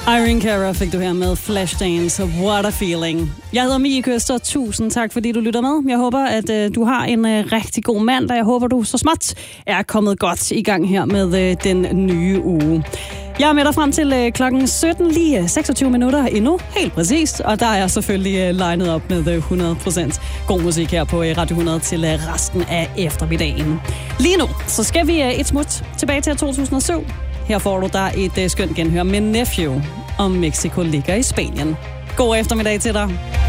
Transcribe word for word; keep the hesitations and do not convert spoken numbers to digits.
Irene Cara fik du her med Flashdance, What a Feeling. Jeg hedder Mie Køster, tusind tak fordi du lytter med. Jeg håber, at øh, du har en øh, rigtig god mandag. Jeg håber, du så småt er kommet godt i gang her med øh, den nye uge. Jeg er med dig frem til øh, klokken sytten, lige seksogtyve minutter endnu, helt præcist. Og der er jeg selvfølgelig øh, legnet op med øh, hundrede procent god musik her på øh, Radio hundrede til øh, resten af eftermiddagen. Lige nu, så skal vi øh, et smut tilbage til to tusind og syv. Her får du der et øh, skønt genhør med Nephew, om Mexico ligger i Spanien. God eftermiddag til dig.